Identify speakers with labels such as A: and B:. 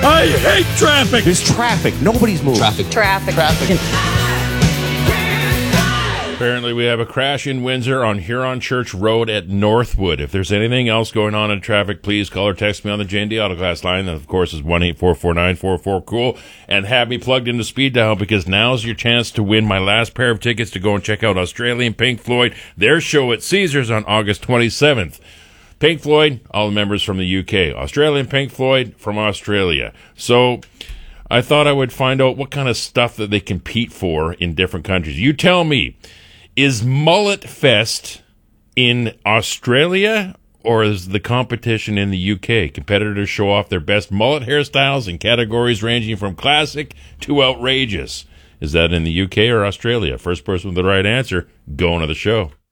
A: I hate traffic.
B: There's traffic. Nobody's moving.
C: Traffic.
A: Apparently, we have a crash in Windsor on Huron Church Road at Northwood. If there's anything else going on in traffic, please call or text me on the J&D Autoglass line. That, of course, is 1-844-944-COOL. And have me plugged into speed dial, because now's your chance to win my last pair of tickets to go and check out Australian Pink Floyd, their show at Caesars on August 27th. Pink Floyd, all the members from the UK. Australian Pink Floyd from Australia. So I thought I would find out what kind of stuff that they compete for in different countries. You tell me. Is Mullet Fest in Australia, or is the competition in the UK? Competitors show off their best mullet hairstyles in categories ranging from classic to outrageous. Is that in the UK or Australia? First person with the right answer, going to the show.